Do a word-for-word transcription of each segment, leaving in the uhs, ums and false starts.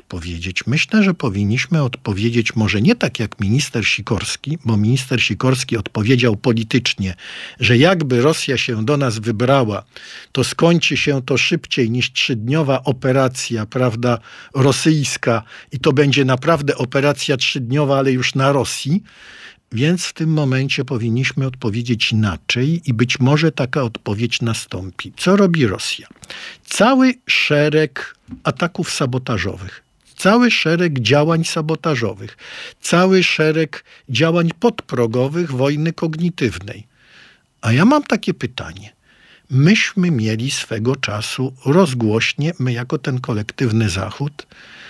odpowiedzieć? Myślę, że powinniśmy odpowiedzieć może nie tak jak minister Sikorski, bo minister Sikorski odpowiedział politycznie, że jakby Rosja się do nas wybrała, to skończy się to szybciej niż trzydniowa operacja, prawda, rosyjska i to będzie naprawdę operacja trzydniowa, ale już na Rosji. Więc w tym momencie powinniśmy odpowiedzieć inaczej i być może taka odpowiedź nastąpi. Co robi Rosja? Cały szereg ataków sabotażowych, cały szereg działań sabotażowych, cały szereg działań podprogowych wojny kognitywnej. A ja mam takie pytanie. Myśmy mieli swego czasu rozgłośnie, my jako ten kolektywny Zachód,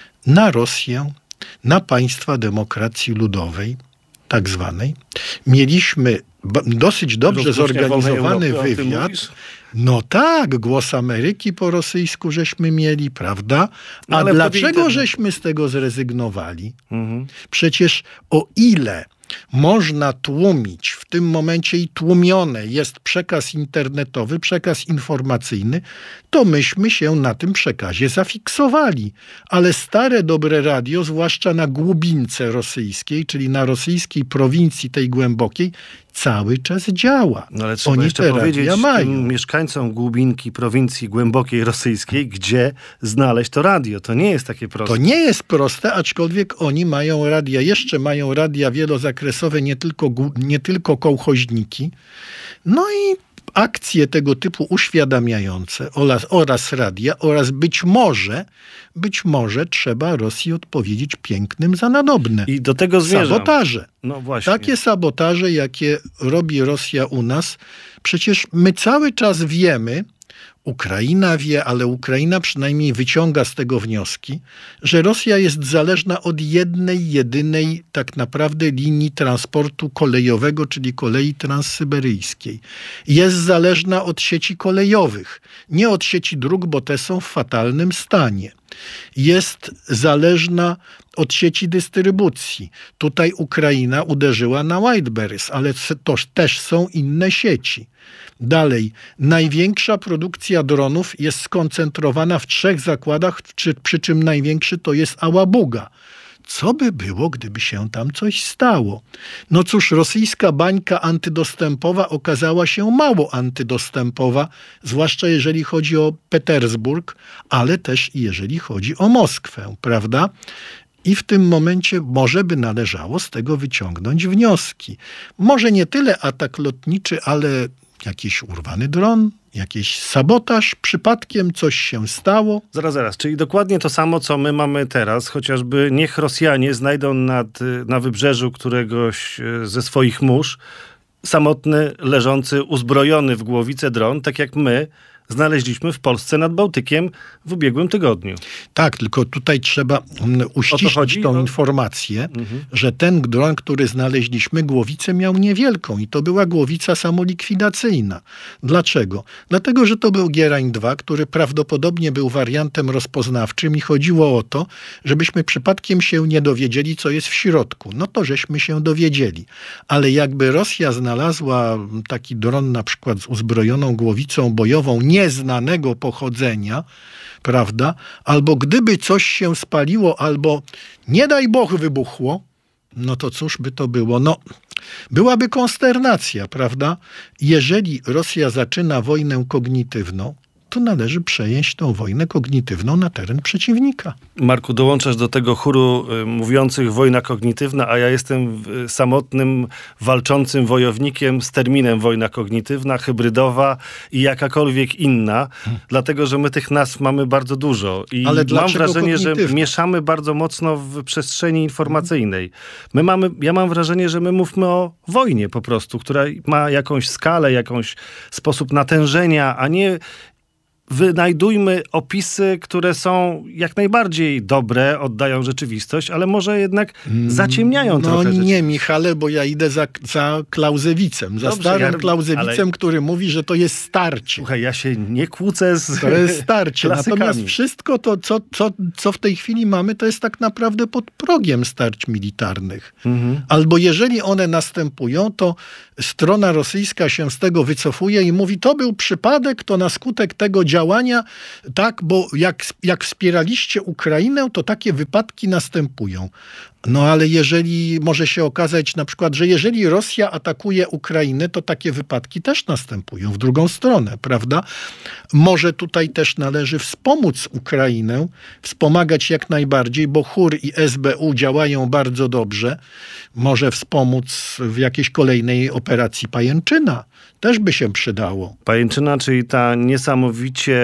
na Rosję, na państwa demokracji ludowej, tak zwanej. Mieliśmy b- dosyć dobrze zorganizowany wywiad. No tak, Głos Ameryki po rosyjsku żeśmy mieli, prawda? A no, dlaczego żeśmy z tego zrezygnowali? Mhm. Przecież o ile można tłumić, w tym momencie i tłumione jest przekaz internetowy, przekaz informacyjny, to myśmy się na tym przekazie zafiksowali. Ale stare, dobre radio, zwłaszcza na głubince rosyjskiej, czyli na rosyjskiej prowincji tej głębokiej, cały czas działa. No ale trzeba Oni jeszcze powiedzieć tym mieszkańcom głubinki prowincji głębokiej rosyjskiej, gdzie znaleźć to radio. To nie jest takie proste. To nie jest proste, aczkolwiek oni mają radia, jeszcze mają radia wielozakresowe, nie tylko, nie tylko kołchoźniki. No i akcje tego typu uświadamiające oraz, oraz radia oraz być może, być może trzeba Rosji odpowiedzieć pięknym za nadobne. I do tego zmierzam. Sabotaże. No właśnie. Takie sabotaże, jakie robi Rosja u nas, przecież my cały czas wiemy, Ukraina wie, ale Ukraina przynajmniej wyciąga z tego wnioski, że Rosja jest zależna od jednej, jedynej tak naprawdę linii transportu kolejowego, czyli kolei transsyberyjskiej. Jest zależna od sieci kolejowych, nie od sieci dróg, bo te są w fatalnym stanie. Jest zależna od sieci dystrybucji. Tutaj Ukraina uderzyła na Whiteberries, ale to też są inne sieci. Dalej, największa produkcja dronów jest skoncentrowana w trzech zakładach, przy, przy czym największy to jest Ałabuga. Co by było, gdyby się tam coś stało? No cóż, rosyjska bańka antydostępowa okazała się mało antydostępowa, zwłaszcza jeżeli chodzi o Petersburg, ale też i jeżeli chodzi o Moskwę, prawda? I w tym momencie może by należało z tego wyciągnąć wnioski. Może nie tyle atak lotniczy, ale jakiś urwany dron, jakiś sabotaż, przypadkiem coś się stało. Zaraz, zaraz. Czyli dokładnie to samo, co my mamy teraz. Chociażby niech Rosjanie znajdą nad, na wybrzeżu któregoś ze swoich mórz samotny, leżący, uzbrojony w głowicę dron, tak jak my znaleźliśmy w Polsce nad Bałtykiem w ubiegłym tygodniu. Tak, tylko tutaj trzeba uściślić tą no. informację, mhm. że ten dron, który znaleźliśmy, głowicę miał niewielką i to była głowica samolikwidacyjna. Dlaczego? Dlatego, że to był Gierań dwa, który prawdopodobnie był wariantem rozpoznawczym i chodziło o to, żebyśmy przypadkiem się nie dowiedzieli, co jest w środku. No to żeśmy się dowiedzieli. Ale jakby Rosja znalazła taki dron na przykład z uzbrojoną głowicą bojową, nie nieznanego pochodzenia, prawda? Albo gdyby coś się spaliło, albo nie daj Boch wybuchło, no to cóż by to było? No, byłaby konsternacja, prawda? Jeżeli Rosja zaczyna wojnę kognitywną, to należy przenieść tą wojnę kognitywną na teren przeciwnika. Marku, dołączasz do tego chóru y, mówiących wojna kognitywna, a ja jestem y, samotnym, walczącym wojownikiem z terminem wojna kognitywna, hybrydowa i jakakolwiek inna, hmm. dlatego, że my tych nazw mamy bardzo dużo. I Ale mam wrażenie, że mieszamy bardzo mocno w przestrzeni informacyjnej. My mamy, ja mam wrażenie, że my mówmy o wojnie po prostu, która ma jakąś skalę, jakąś sposób natężenia, a nie wynajdujmy opisy, które są jak najbardziej dobre, oddają rzeczywistość, ale może jednak zaciemniają no trochę. No nie, Michale, bo ja idę za, za Clausewicem, za Dobrze, starym ja, Clausewicem, ale... który mówi, że to jest starcie. Słuchaj, ja się nie kłócę z To jest starcie. klasykami. Natomiast wszystko to, co, co, co w tej chwili mamy, to jest tak naprawdę pod progiem starć militarnych. Mhm. Albo jeżeli one następują, to strona rosyjska się z tego wycofuje i mówi, to był przypadek, to na skutek tego działa działania, tak, bo jak, jak wspieraliście Ukrainę, to takie wypadki następują. No ale jeżeli może się okazać na przykład, że jeżeli Rosja atakuje Ukrainę, to takie wypadki też następują w drugą stronę, prawda? Może tutaj też należy wspomóc Ukrainę, wspomagać jak najbardziej, bo H U R i S B U działają bardzo dobrze. Może wspomóc w jakiejś kolejnej operacji Pajęczyna. Też by się przydało. Pajęczyna, czyli ta niesamowicie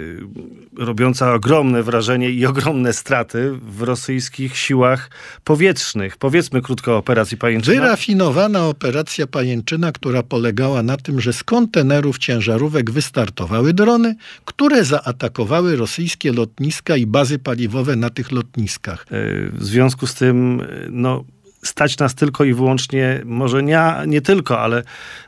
robiąca ogromne wrażenie i ogromne straty w rosyjskich siłach powietrznych. Powiedzmy krótko o operacji Pajęczyna. Wyrafinowana operacja Pajęczyna, która polegała na tym, że z kontenerów ciężarówek wystartowały drony, które zaatakowały rosyjskie lotniska i bazy paliwowe na tych lotniskach. W związku z tym, no... stać nas tylko i wyłącznie, może nie, nie tylko, ale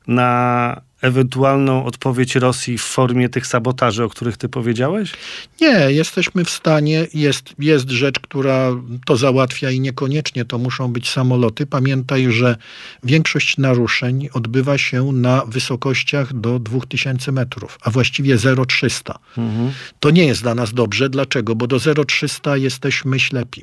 na ewentualną odpowiedź Rosji w formie tych sabotaży, o których ty powiedziałeś? Nie, jesteśmy w stanie, jest, jest rzecz, która to załatwia i niekoniecznie to muszą być samoloty. Pamiętaj, że większość naruszeń odbywa się na wysokościach do dwa tysiące metrów, a właściwie zero przecinek trzysta. Mhm. To nie jest dla nas dobrze. Dlaczego? Bo do zero przecinek trzysta jesteśmy ślepi.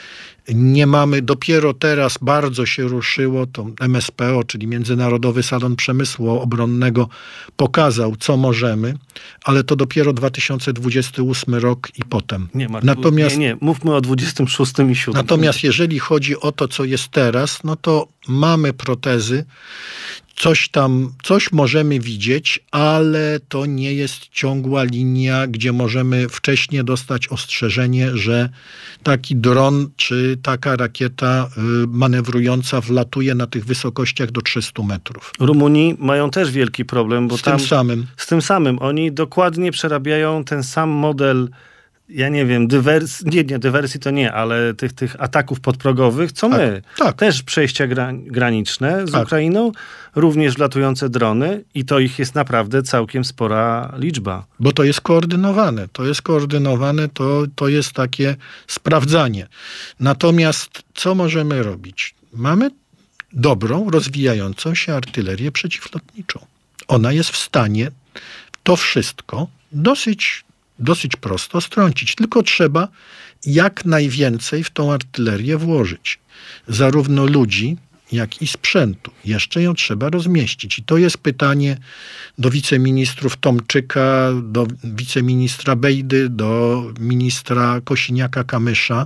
Nie mamy, dopiero teraz bardzo się ruszyło, to M S P O, czyli Międzynarodowy Salon Przemysłu Obronnego, pokazał, co możemy, ale to dopiero dwa tysiące dwudziesty ósmy rok i potem. Nie, Marku, natomiast, nie, nie, mówmy o dwudziestym szóstym i siódmym. Natomiast jeżeli chodzi o to, co jest teraz, no to mamy protezy, coś tam, coś możemy widzieć, ale to nie jest ciągła linia, gdzie możemy wcześniej dostać ostrzeżenie, że taki dron czy taka rakieta manewrująca wlatuje na tych wysokościach do trzystu metrów. Rumuni mają też wielki problem, bo z tam... tym samym. Z tym samym. Oni dokładnie przerabiają ten sam model, ja nie wiem, dywers... nie, nie, dywersji to nie, ale tych, tych ataków podprogowych, co tak, my. Tak. Też przejścia gra... graniczne z tak. Ukrainą, również latujące drony i to ich jest naprawdę całkiem spora liczba. Bo to jest koordynowane. To jest koordynowane, to, to jest takie sprawdzanie. Natomiast co możemy robić? Mamy dobrą, rozwijającą się artylerię przeciwlotniczą. Ona jest w stanie to wszystko dosyć dosyć prosto strącić. Tylko trzeba jak najwięcej w tą artylerię włożyć. Zarówno ludzi, jak i sprzętu. Jeszcze ją trzeba rozmieścić. I to jest pytanie do wiceministrów Tomczyka, do wiceministra Bejdy, do ministra Kosiniaka-Kamysza.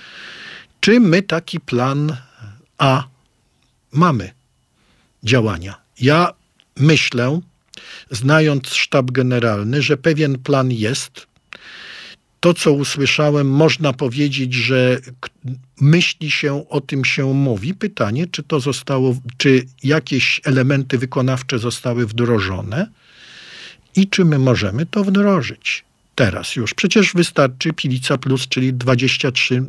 Czy my taki plan A mamy działania? Ja myślę, znając sztab generalny, że pewien plan jest. To, co usłyszałem, można powiedzieć, że myśli się, o tym się mówi. Pytanie, czy to zostało, czy jakieś elementy wykonawcze zostały wdrożone i czy my możemy to wdrożyć teraz już. Przecież wystarczy Pilica Plus, czyli dwadzieścia trzy,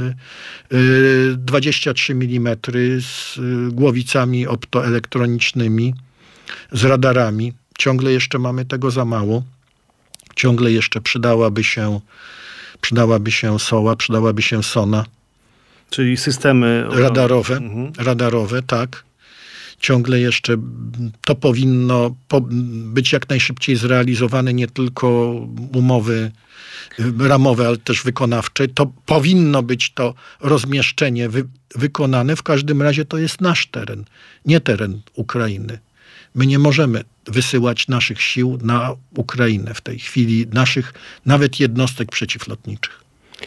dwadzieścia trzy milimetry z głowicami optoelektronicznymi, z radarami. Ciągle jeszcze mamy tego za mało. Ciągle jeszcze przydałaby się, przydałaby się SOA, przydałaby się SONA. Czyli systemy radarowe. Mhm. Radarowe, tak. Ciągle jeszcze to powinno po, być jak najszybciej zrealizowane, nie tylko umowy ramowe, ale też wykonawcze. To powinno być to rozmieszczenie wy, wykonane. W każdym razie to jest nasz teren, nie teren Ukrainy. My nie możemy wysyłać naszych sił na Ukrainę w tej chwili, naszych nawet jednostek przeciwlotniczych.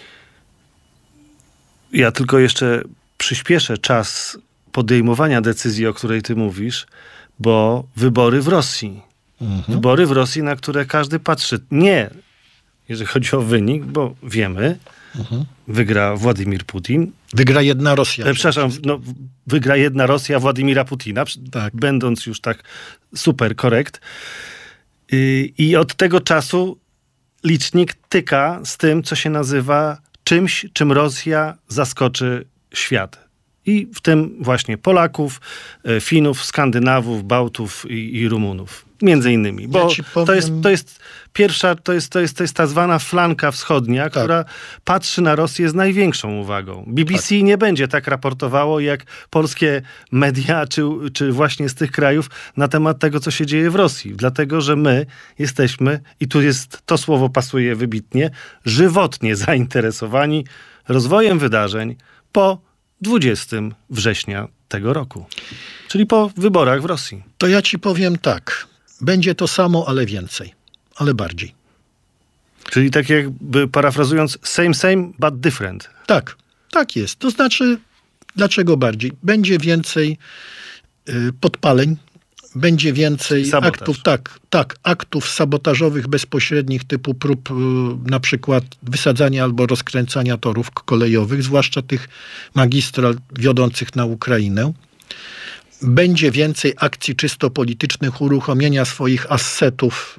Ja tylko jeszcze przyspieszę czas podejmowania decyzji, o której ty mówisz, bo wybory w Rosji. Mhm. Wybory w Rosji, na które każdy patrzy. Nie, jeżeli chodzi o wynik, bo wiemy, mhm. wygra Władimir Putin. Wygra jedna Rosja. E, przepraszam, no, wygra jedna Rosja Władimira Putina, tak. Będąc już tak super korekt. I, I od tego czasu licznik tyka z tym, co się nazywa czymś, czym Rosja zaskoczy świat. I w tym właśnie Polaków, Finów, Skandynawów, Bałtów i, i Rumunów. Między innymi, bo ja ci powiem... to, jest, to jest pierwsza, to jest, to jest, to jest ta zwana flanka wschodnia, tak. która patrzy na Rosję z największą uwagą. B B C tak. nie będzie tak raportowało jak polskie media, czy, czy właśnie z tych krajów na temat tego, co się dzieje w Rosji. Dlatego, że my jesteśmy, i tu jest, to słowo pasuje wybitnie, żywotnie zainteresowani rozwojem wydarzeń po dwudziestego września tego roku. Czyli po wyborach w Rosji. To ja ci powiem tak. Będzie to samo, ale więcej. Ale bardziej. Czyli tak jakby parafrazując, same, same, but different. Tak, tak jest. To znaczy, dlaczego bardziej? Będzie więcej y, podpaleń, będzie więcej Sabotaż. aktów, tak, tak, aktów sabotażowych bezpośrednich typu prób y, na przykład wysadzania albo rozkręcania torów kolejowych, zwłaszcza tych magistral wiodących na Ukrainę. Będzie więcej akcji czysto politycznych, uruchomienia swoich assetów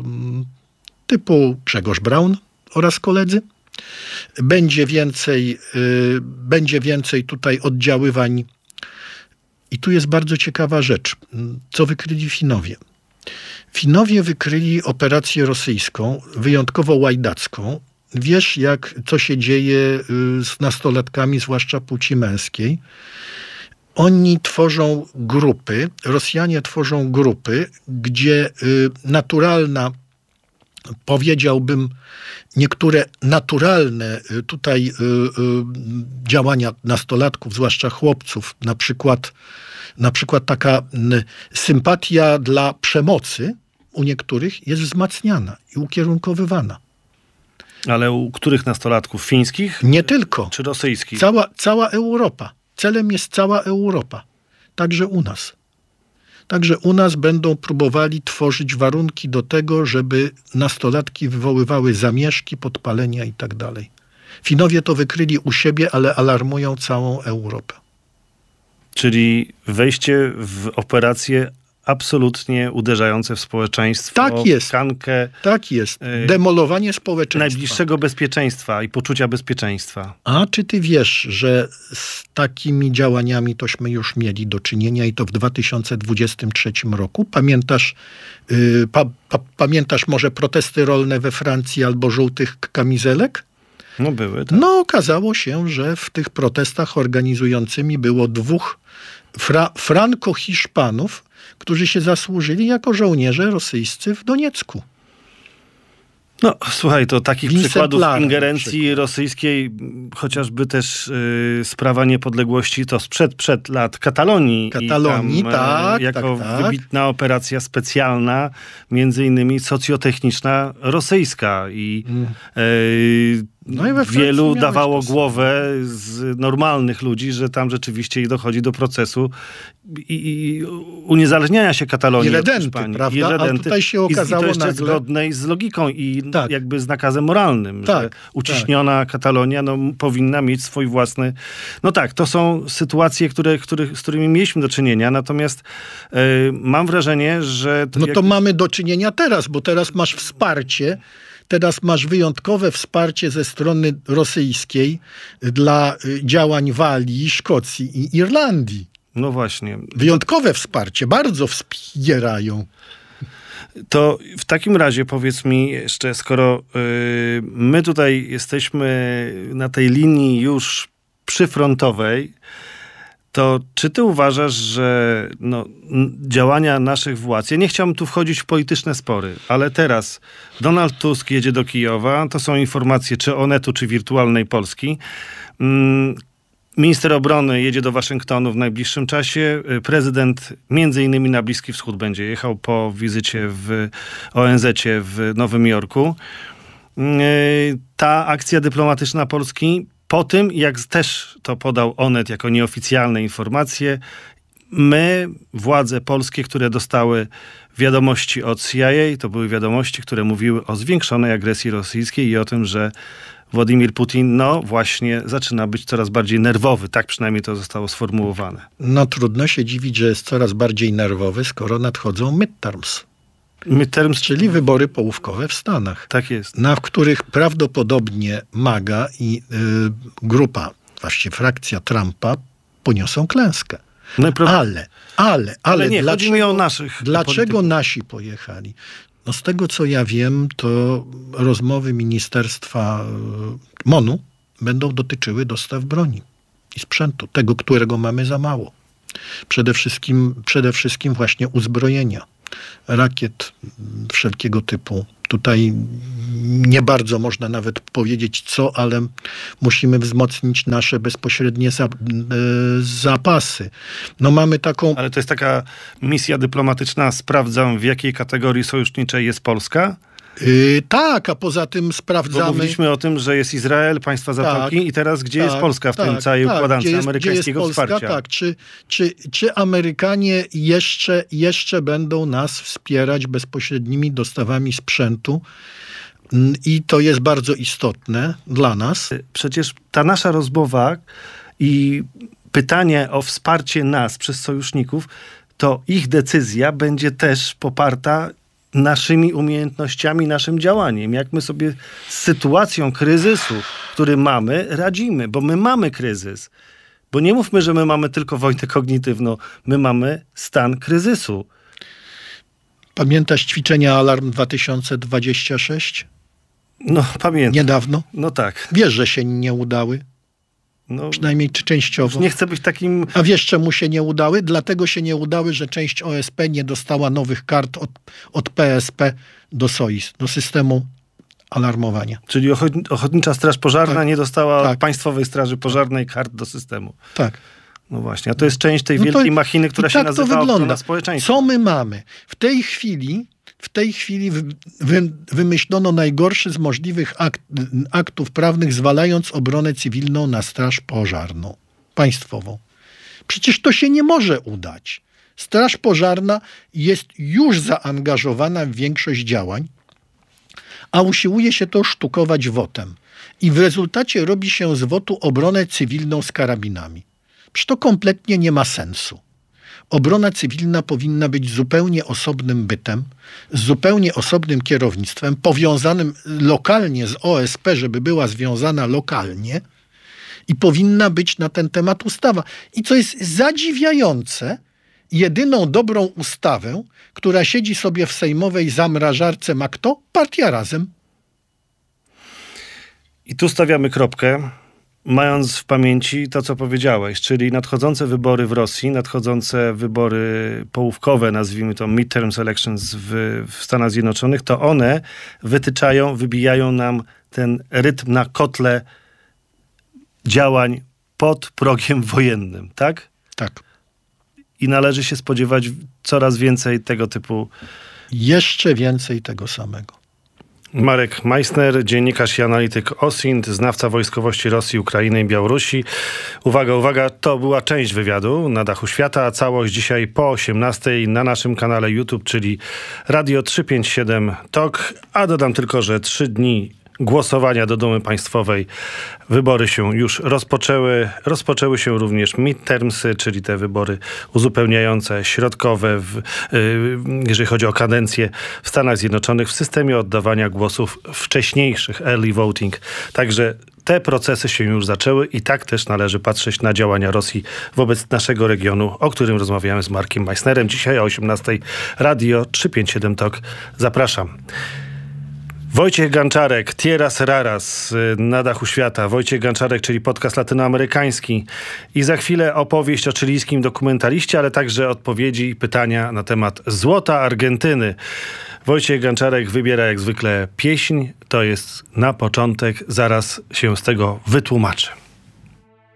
y, typu Grzegorz Braun oraz koledzy. Będzie więcej, y, będzie więcej tutaj oddziaływań. I tu jest bardzo ciekawa rzecz, co wykryli Finowie. Finowie wykryli operację rosyjską, wyjątkowo łajdacką. Wiesz, jak, co się dzieje y, z nastolatkami, zwłaszcza płci męskiej. Oni tworzą grupy, Rosjanie tworzą grupy, gdzie y, naturalna, powiedziałbym, niektóre naturalne y, tutaj y, y, działania nastolatków, zwłaszcza chłopców, na przykład, na przykład taka y, sympatia dla przemocy u niektórych jest wzmacniana i ukierunkowywana. Ale u których nastolatków? Fińskich? Nie tylko. Czy rosyjskich? Cała, cała Europa. Celem jest cała Europa. Także u nas. Także u nas będą próbowali tworzyć warunki do tego, żeby nastolatki wywoływały zamieszki, podpalenia i tak dalej. Finowie to wykryli u siebie, ale alarmują całą Europę. Czyli wejście w operacje absolutnie uderzające w społeczeństwo. Tak jest. Tkankę, tak jest. Demolowanie społeczeństwa. Najbliższego bezpieczeństwa i poczucia bezpieczeństwa. A czy ty wiesz, że z takimi działaniami tośmy już mieli do czynienia i to w dwa tysiące dwudziestym trzecim roku? Pamiętasz, yy, pa, pa, pamiętasz może protesty rolne we Francji albo żółtych kamizelek? No były, tak. No okazało się, że w tych protestach organizującymi było dwóch fra, franko-hiszpanów, którzy się zasłużyli jako żołnierze rosyjscy w Doniecku. No, słuchaj, to takich Vincent przykładów Lara, ingerencji przykład. rosyjskiej, chociażby też y, sprawa niepodległości, to sprzed przed lat Katalonii. Katalonii, I tam, tak, y, Jako tak, tak. wybitna operacja specjalna, między innymi socjotechniczna rosyjska. I Mm. y, No i we wielu Francji dawało miałeś to głowę z normalnych ludzi, że tam rzeczywiście dochodzi do procesu i, i uniezależniania się Katalonii I redenty, od Hiszpanii. prawda? I redenty. A tutaj się okazało I, i to jeszcze nagle... zgodnej z logiką i Tak. jakby z nakazem moralnym, Tak, że uciśniona Katalonia no, powinna mieć swój własny... No tak, to są sytuacje, które, które, z którymi mieliśmy do czynienia, natomiast yy, mam wrażenie, że... No jak... to mamy do czynienia teraz, bo teraz masz wsparcie, teraz masz wyjątkowe wsparcie ze strony rosyjskiej dla działań Walii, Szkocji i Irlandii. No właśnie. Wyjątkowe wsparcie, bardzo wspierają. To w takim razie powiedz mi jeszcze, skoro yy, my tutaj jesteśmy na tej linii już przyfrontowej, to czy ty uważasz, że no, działania naszych władz, ja nie chciałbym tu wchodzić w polityczne spory, ale teraz Donald Tusk jedzie do Kijowa, to są informacje czy Onetu, czy Wirtualnej Polski. Mm, Minister obrony jedzie do Waszyngtonu w najbliższym czasie. Prezydent między innymi na Bliski Wschód będzie jechał po wizycie w O N Z-cie w Nowym Jorku. Ta akcja dyplomatyczna Polski, po tym jak też to podał Onet jako nieoficjalne informacje, my, władze polskie, które dostały wiadomości od C I A, to były wiadomości, które mówiły o zwiększonej agresji rosyjskiej i o tym, że Władimir Putin, no właśnie, zaczyna być coraz bardziej nerwowy. Tak przynajmniej to zostało sformułowane. No trudno się dziwić, że jest coraz bardziej nerwowy, skoro nadchodzą midterms. Midterms, czyli wybory połówkowe w Stanach. Tak jest. Na w których prawdopodobnie MAGA i y, grupa, właściwie frakcja Trumpa poniosą klęskę. Najpro... Ale, ale, ale, ale nie, dlaczego, chodzi mi o naszych dlaczego polityków. nasi pojechali? No z tego, co ja wiem, to rozmowy Ministerstwa MONU będą dotyczyły dostaw broni i sprzętu, tego, którego mamy za mało. Przede wszystkim, przede wszystkim właśnie uzbrojenia, rakiet wszelkiego typu. Tutaj nie bardzo można nawet powiedzieć co, ale musimy wzmocnić nasze bezpośrednie za, e, zapasy. No mamy taką... Ale to jest taka misja dyplomatyczna, sprawdzam w jakiej kategorii sojuszniczej jest Polska? Yy, tak, a poza tym Bo sprawdzamy... mówiliśmy o tym, że jest Izrael, państwa Zatoki tak, i teraz gdzie tak, jest Polska w tak, tym całej tak, układance gdzie jest, amerykańskiego gdzie jest Polska, wsparcia? Tak, czy, czy, czy Amerykanie jeszcze, jeszcze będą nas wspierać bezpośrednimi dostawami sprzętu? I to jest bardzo istotne dla nas. Przecież ta nasza rozmowa i pytanie o wsparcie nas przez sojuszników, to ich decyzja będzie też poparta naszymi umiejętnościami, naszym działaniem. Jak my sobie z sytuacją kryzysu, który mamy, radzimy, bo my mamy kryzys. Bo nie mówmy, że my mamy tylko wojnę kognitywną. My mamy stan kryzysu. Pamiętasz ćwiczenia Alarm dwa tysiące dwadzieścia sześć? No, pamiętam. Niedawno? No tak. Wiesz, że się nie udały? No, Przynajmniej czy częściowo. nie chcę być takim... A wiesz, czemu się nie udały? Dlatego się nie udały, że część O S P nie dostała nowych kart od, od P S P do S O I S, do systemu alarmowania. Czyli Ochotn- Ochotnicza Straż Pożarna Tak. nie dostała Tak. od Państwowej Straży Pożarnej kart do systemu. Tak. No właśnie, a to jest część tej No to- wielkiej machiny, która i się tak to nazywa wygląda. ochrona społeczeństwa. Co my mamy? W tej chwili, w tej chwili wy, wy, wymyślono najgorszy z możliwych akt, aktów prawnych, zwalając obronę cywilną na Straż Pożarną. Państwową. Przecież to się nie może udać. Straż Pożarna jest już zaangażowana w większość działań, a usiłuje się to sztukować wotem. I w rezultacie robi się z wotu obronę cywilną z karabinami. Przecież to kompletnie nie ma sensu. Obrona cywilna powinna być zupełnie osobnym bytem, z zupełnie osobnym kierownictwem, powiązanym lokalnie z O S P, żeby była związana lokalnie i powinna być na ten temat ustawa. I co jest zadziwiające, jedyną dobrą ustawę, która siedzi sobie w sejmowej zamrażarce, ma kto? Partia Razem. I tu stawiamy kropkę, mając w pamięci to, co powiedziałeś, czyli nadchodzące wybory w Rosji, nadchodzące wybory połówkowe, nazwijmy to midterm elections w, w Stanach Zjednoczonych, to one wytyczają, wybijają nam ten rytm na kotle działań pod progiem wojennym, tak? Tak. I należy się spodziewać coraz więcej tego typu... Jeszcze więcej tego samego. Marek Meissner, dziennikarz i analityk O S I N T, znawca wojskowości Rosji, Ukrainy i Białorusi. Uwaga, uwaga, to była część wywiadu na dachu świata, a całość dzisiaj po osiemnastej na naszym kanale YouTube, czyli Radio trzysta pięćdziesiąt siedem Talk. A dodam tylko, że trzy dni głosowania do Dumy Państwowej. Wybory się już rozpoczęły. Rozpoczęły się również midtermsy, czyli te wybory uzupełniające, środkowe, w, yy, jeżeli chodzi o kadencję w Stanach Zjednoczonych w systemie oddawania głosów wcześniejszych, early voting. Także te procesy się już zaczęły i tak też należy patrzeć na działania Rosji wobec naszego regionu, o którym rozmawiamy z Markiem Meissnerem. Dzisiaj o osiemnastej Radio trzysta pięćdziesiąt siedem Talk. Zapraszam. Wojciech Ganczarek, Tierras Raras na dachu świata. Wojciech Ganczarek, czyli podcast latynoamerykański. I za chwilę opowieść o chilijskim dokumentaliście, ale także odpowiedzi i pytania na temat złota Argentyny. Wojciech Ganczarek wybiera jak zwykle pieśń. To jest na początek. Zaraz się z tego wytłumaczę.